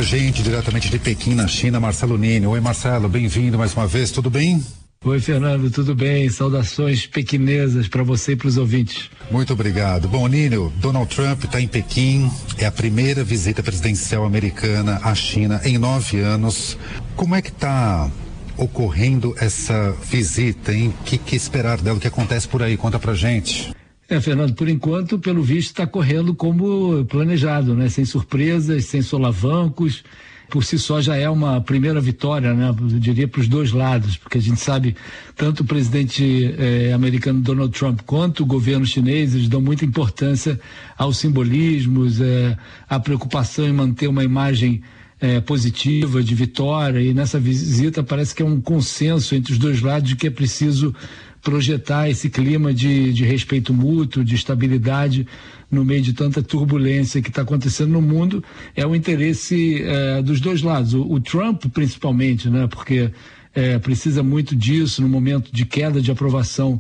gente, diretamente de Pequim, na China, Marcelo Nini. Oi, Marcelo, bem-vindo mais uma vez, tudo bem? Oi, Fernando, tudo bem? Saudações pequinesas para você e para os ouvintes. Muito obrigado. Bom, Nínio, Donald Trump está em Pequim, é a primeira visita presidencial americana à China em 9 anos. Como é que está ocorrendo essa visita, hein? O que esperar dela, o que acontece por aí? Conta pra gente. Fernando, por enquanto, pelo visto, está correndo como planejado, né? Sem surpresas, sem solavancos. Por si só já é uma primeira vitória, né? Eu diria para os dois lados, porque a gente sabe, tanto o presidente americano Donald Trump quanto o governo chinês, eles dão muita importância aos simbolismos, à preocupação em manter uma imagem positiva, de vitória, e nessa visita parece que é um consenso entre os dois lados de que é preciso projetar esse clima de respeito mútuo, de estabilidade no meio de tanta turbulência que está acontecendo no mundo. É o interesse dos dois lados, o Trump principalmente, né? Porque precisa muito disso no momento de queda de aprovação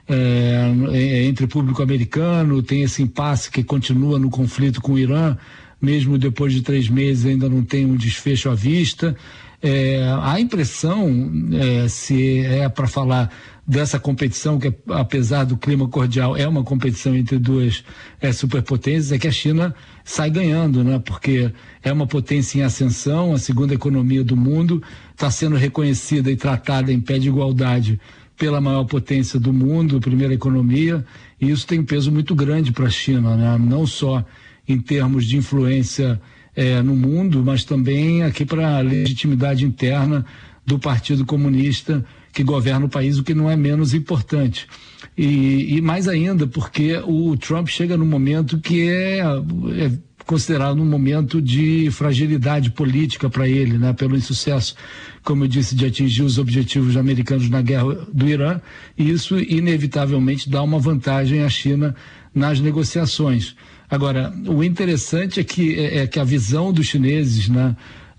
entre o público americano, tem esse impasse que continua no conflito com o Irã, mesmo depois de 3 meses ainda não tem um desfecho à vista. A impressão, se é para falar dessa competição, que apesar do clima cordial é uma competição entre duas superpotências, é que a China sai ganhando, né? Porque é uma potência em ascensão, a segunda economia do mundo, está sendo reconhecida e tratada em pé de igualdade pela maior potência do mundo, primeira economia, e isso tem um peso muito grande para a China, né? Não só em termos de influência no mundo, mas também aqui para a legitimidade interna do Partido Comunista que governa o país, o que não é menos importante. E mais ainda porque o Trump chega num momento que é considerado um momento de fragilidade política para ele, né? Pelo insucesso, como eu disse, de atingir os objetivos americanos na guerra do Irã, e isso inevitavelmente dá uma vantagem à China nas negociações. Agora, o interessante é que a visão dos chineses, né?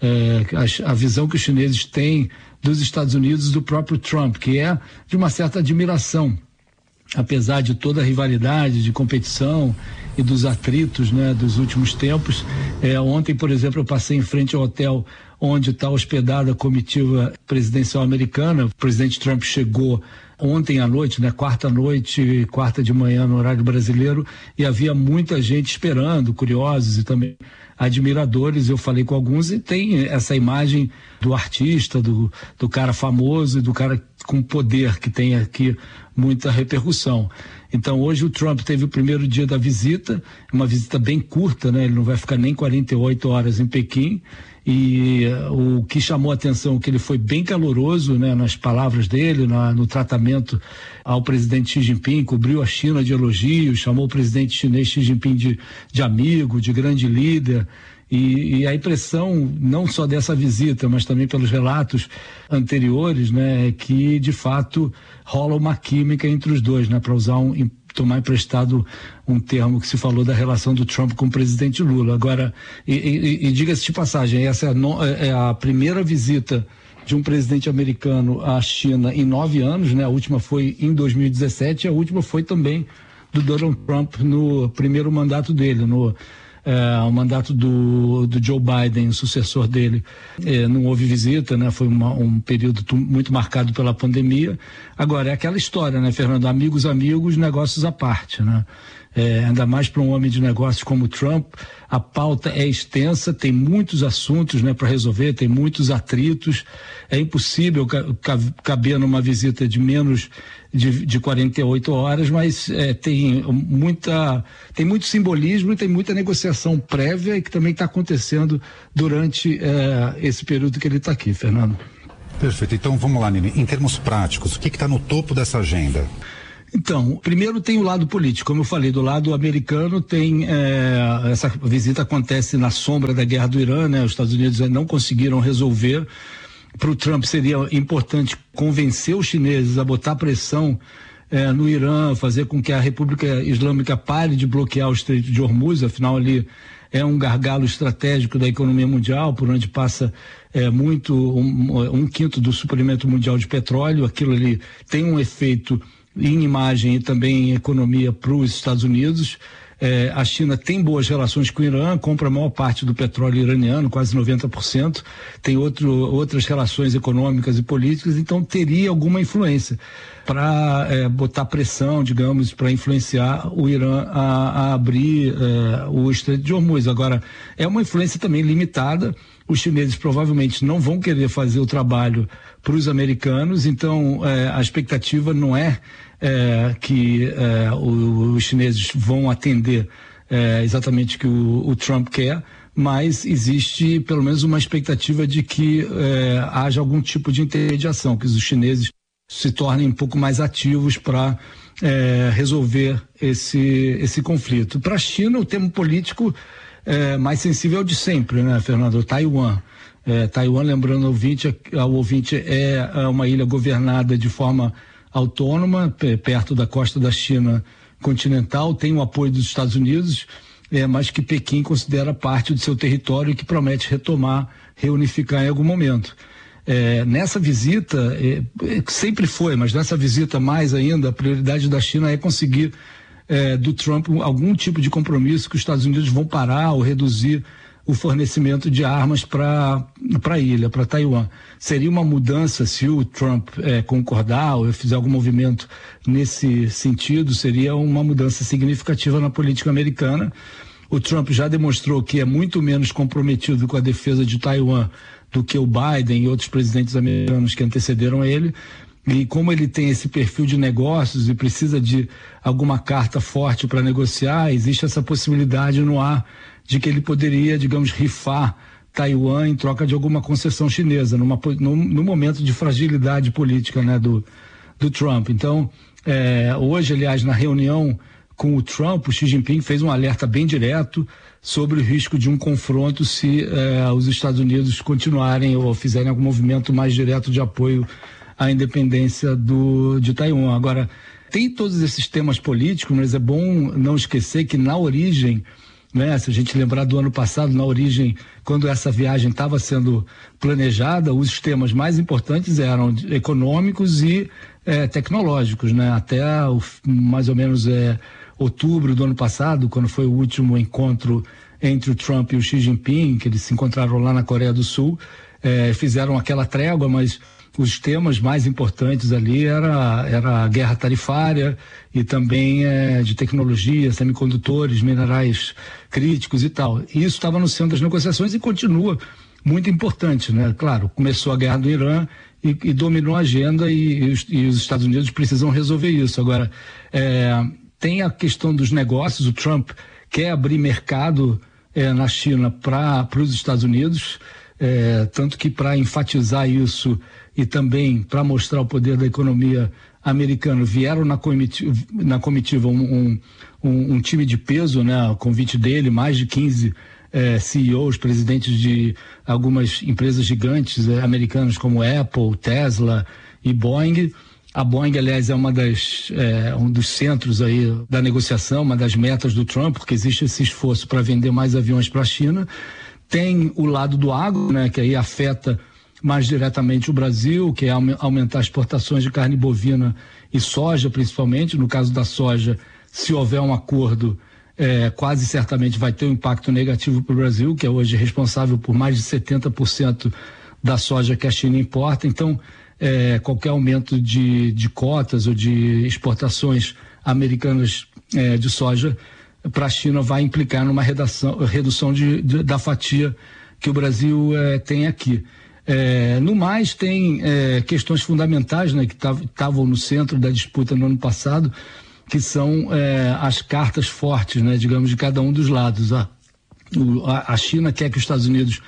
A visão que os chineses têm dos Estados Unidos, do próprio Trump, que é de uma certa admiração, apesar de toda a rivalidade, de competição e dos atritos, né, dos últimos tempos. Ontem, por exemplo, eu passei em frente ao hotel onde está hospedada a comitiva presidencial americana. O presidente Trump chegou ontem à noite, né, quarta de manhã no horário brasileiro, e havia muita gente esperando, curiosos e também admiradores. Eu falei com alguns e tem essa imagem do artista, do cara famoso e do cara com poder, que tem aqui muita repercussão. Então hoje o Trump teve o primeiro dia da visita, uma visita bem curta, né? Ele não vai ficar nem 48 horas em Pequim, e o que chamou a atenção é que ele foi bem caloroso, né, nas palavras dele, no tratamento ao presidente Xi Jinping, cobriu a China de elogios, chamou o presidente chinês Xi Jinping de amigo, de grande líder. E a impressão, não só dessa visita, mas também pelos relatos anteriores, né, é que de fato rola uma química entre os dois, né, para tomar emprestado um termo que se falou da relação do Trump com o presidente Lula. Agora, e diga-se de passagem, essa é a primeira visita de um presidente americano à China em 9 anos, né? A última foi em 2017, a última foi também do Donald Trump no primeiro mandato dele, o mandato do Joe Biden, o sucessor dele. Não houve visita, né? Foi um período muito marcado pela pandemia. Agora, é aquela história, né, Fernando? Amigos, negócios à parte, né? Ainda mais para um homem de negócios como Trump, a pauta é extensa, tem muitos assuntos, né, para resolver, tem muitos atritos. É impossível caber numa visita de menos de 48 horas, mas tem muito simbolismo e tem muita negociação prévia e que também está acontecendo durante esse período que ele está aqui, Fernando. Perfeito. Então vamos lá, Nini. Em termos práticos, o que está no topo dessa agenda? Então, primeiro tem o lado político. Como eu falei, do lado americano tem essa visita acontece na sombra da guerra do Irã, né? Os Estados Unidos não conseguiram resolver. Para o Trump seria importante convencer os chineses a botar pressão no Irã, fazer com que a República Islâmica pare de bloquear o Estreito de Hormuz. Afinal, ali é um gargalo estratégico da economia mundial, por onde passa um quinto do suprimento mundial de petróleo. Aquilo ali tem um efeito em imagem e também em economia para os Estados Unidos. A China tem boas relações com o Irã, compra a maior parte do petróleo iraniano, quase 90%, tem outras relações econômicas e políticas, então teria alguma influência para botar pressão, digamos, para influenciar o Irã a abrir o Estreito de Hormuz. Agora, é uma influência também limitada. Os chineses provavelmente não vão querer fazer o trabalho para os americanos, então a expectativa não é que os chineses vão atender exatamente o que o Trump quer, mas existe pelo menos uma expectativa de que haja algum tipo de intermediação, que os chineses se tornem um pouco mais ativos para resolver esse conflito. Para a China, o tema político mais sensível é o de sempre, né, Fernando? Taiwan. Taiwan, lembrando ao ouvinte, é uma ilha governada de forma autônoma, perto da costa da China continental, tem o apoio dos Estados Unidos, mas que Pequim considera parte do seu território e que promete reunificar em algum momento. Nessa visita, sempre foi, mas nessa visita mais ainda, a prioridade da China é conseguir do Trump algum tipo de compromisso que os Estados Unidos vão parar ou reduzir o fornecimento de armas para a ilha, para Taiwan. Seria uma mudança se o Trump concordar ou fizer algum movimento nesse sentido, seria uma mudança significativa na política americana. O Trump já demonstrou que é muito menos comprometido com a defesa de Taiwan do que o Biden e outros presidentes americanos que antecederam ele. E como ele tem esse perfil de negócios e precisa de alguma carta forte para negociar, existe essa possibilidade no ar de que ele poderia, digamos, rifar Taiwan em troca de alguma concessão chinesa, no momento de fragilidade política, né, do Trump. Então, hoje, aliás, na reunião com o Trump, o Xi Jinping fez um alerta bem direto sobre o risco de um confronto se os Estados Unidos continuarem ou fizerem algum movimento mais direto de apoio à independência de Taiwan. Agora, tem todos esses temas políticos, mas é bom não esquecer que na origem, né, se a gente lembrar do ano passado, na origem, quando essa viagem estava sendo planejada, os temas mais importantes eram econômicos e tecnológicos, né? Até mais ou menos outubro do ano passado, quando foi o último encontro entre o Trump e o Xi Jinping, que eles se encontraram lá na Coreia do Sul, fizeram aquela trégua, mas os temas mais importantes ali era a guerra tarifária e também de tecnologia, semicondutores, minerais críticos e tal. E isso estava no centro das negociações e continua muito importante, né? Claro, começou a guerra do Irã e dominou a agenda e os Estados Unidos precisam resolver isso. Agora, tem a questão dos negócios. O Trump quer abrir mercado na China para os Estados Unidos, tanto que para enfatizar isso e também para mostrar o poder da economia americana, vieram na comitiva um time de peso, né? O convite dele, mais de 15 CEOs, presidentes de algumas empresas gigantes americanas como Apple, Tesla e Boeing. A Boeing, aliás, é um dos centros aí da negociação, uma das metas do Trump, porque existe esse esforço para vender mais aviões para a China. Tem o lado do agro, né, que aí afeta mais diretamente o Brasil, que é aumentar as exportações de carne bovina e soja, principalmente. No caso da soja, se houver um acordo, quase certamente vai ter um impacto negativo para o Brasil, que é hoje responsável por mais de 70% da soja que a China importa. Então, qualquer aumento de cotas ou de exportações americanas de soja para a China vai implicar numa redução da fatia que o Brasil tem aqui. No mais, tem questões fundamentais, né, que estavam no centro da disputa no ano passado, que são as cartas fortes, né, digamos, de cada um dos lados. A China quer que os Estados Unidos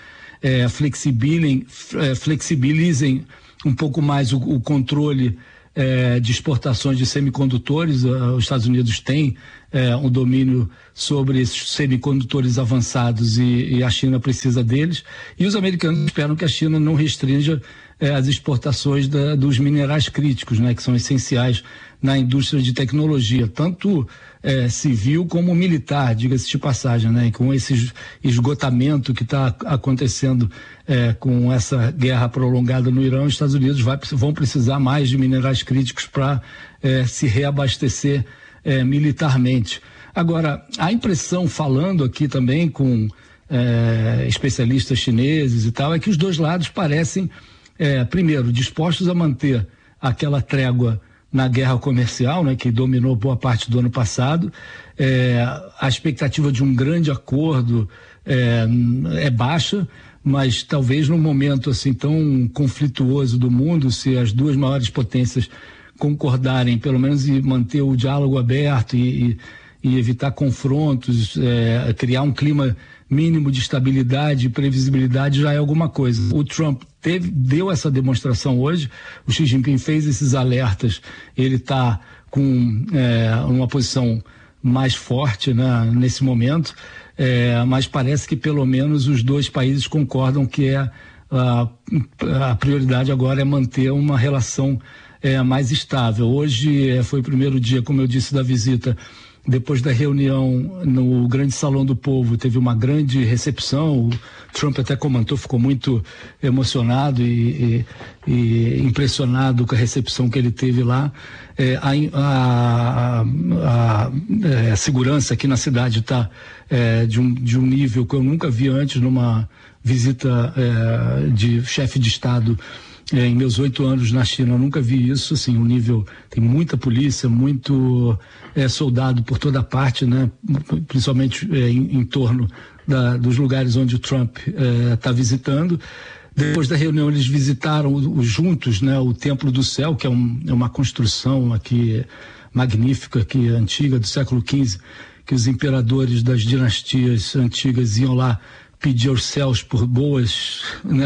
flexibilizem um pouco mais o controle de exportações de semicondutores. Os Estados Unidos têm um domínio sobre esses semicondutores avançados e a China precisa deles. E os americanos esperam que a China não restrinja as exportações dos minerais críticos, né, que são essenciais na indústria de tecnologia, tanto civil como militar, diga-se de passagem, né? E com esse esgotamento que está acontecendo com essa guerra prolongada no Irã, os Estados Unidos vão precisar mais de minerais críticos para se reabastecer militarmente. Agora, a impressão, falando aqui também com especialistas chineses e tal, é que os dois lados parecem, primeiro, dispostos a manter aquela trégua na guerra comercial, né, que dominou boa parte do ano passado. A expectativa de um grande acordo é baixa, mas talvez num momento assim tão conflituoso do mundo, se as duas maiores potências concordarem, pelo menos, em manter o diálogo aberto e evitar confrontos, criar um clima mínimo de estabilidade e previsibilidade, já é alguma coisa. O Trump deu essa demonstração hoje, o Xi Jinping fez esses alertas, ele está com uma posição mais forte, né, nesse momento, mas parece que pelo menos os dois países concordam que a prioridade agora é manter uma relação mais estável. Hoje foi o primeiro dia, como eu disse, da visita. Depois da reunião no Grande Salão do Povo, teve uma grande recepção. O Trump até comentou, ficou muito emocionado e impressionado com a recepção que ele teve lá. A segurança aqui na cidade está de um nível que eu nunca vi antes numa visita de chefe de Estado. Em meus 8 anos na China, eu nunca vi isso, assim, um nível, tem muita polícia, muito soldado por toda parte, né? Principalmente em torno dos lugares onde o Trump está visitando. Depois da reunião, eles visitaram juntos, né, o Templo do Céu, que é uma construção aqui magnífica, aqui, antiga, do século XV, que os imperadores das dinastias antigas iam lá pedir aos céus por boas, né,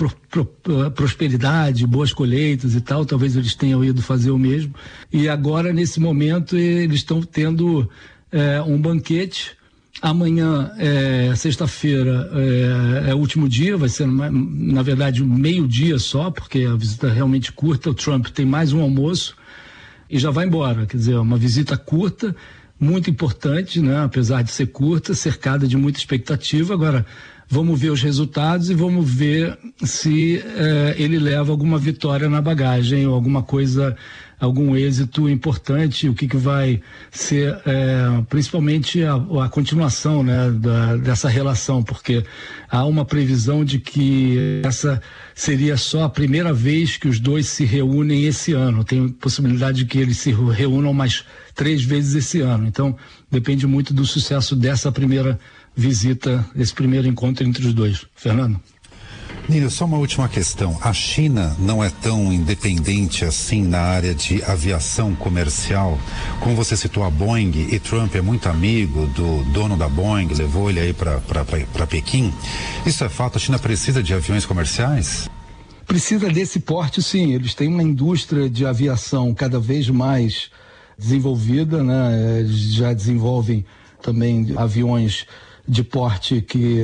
prosperidade, boas colheitas e tal. Talvez eles tenham ido fazer o mesmo. E agora, nesse momento, eles estão tendo um banquete. Amanhã, sexta-feira, é o último dia, vai ser, na verdade, meio-dia só, porque a visita é realmente curta. O Trump tem mais um almoço e já vai embora. Quer dizer, uma visita curta, muito importante, né? Apesar de ser curta, cercada de muita expectativa. Agora, vamos ver os resultados e vamos ver se ele leva alguma vitória na bagagem ou alguma coisa, algum êxito importante, o que vai ser principalmente a continuação, né, dessa relação, porque há uma previsão de que essa seria só a primeira vez que os dois se reúnem esse ano. Tem possibilidade de que eles se reúnam mais 3 vezes esse ano. Então, depende muito do sucesso dessa primeira visita, desse primeiro encontro entre os dois. Fernando? Nino, só uma última questão. A China não é tão independente assim na área de aviação comercial? Como você citou a Boeing, e Trump é muito amigo do dono da Boeing, levou ele aí para Pequim. Isso é fato? A China precisa de aviões comerciais? Precisa desse porte, sim. Eles têm uma indústria de aviação cada vez mais desenvolvida, né? Já desenvolvem também aviões de porte que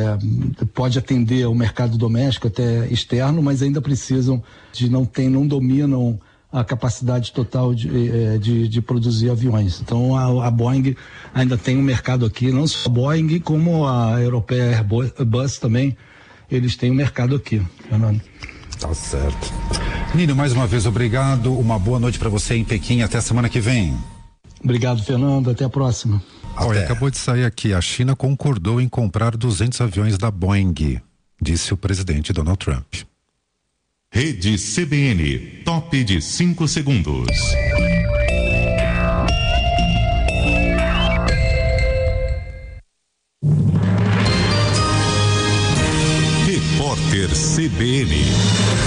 pode atender o mercado doméstico, até externo, mas ainda precisam não dominam a capacidade total de produzir aviões. Então a Boeing ainda tem um mercado aqui, não só a Boeing, como a europeia Airbus também, eles têm um mercado aqui, Fernando. Tá certo. Nino, mais uma vez obrigado, uma boa noite para você em Pequim, até a semana que vem. Obrigado, Fernando, até a próxima. Olha, acabou de sair aqui, a China concordou em comprar 200 aviões da Boeing, disse o presidente Donald Trump. Rede CBN, top de 5 segundos. Repórter CBN.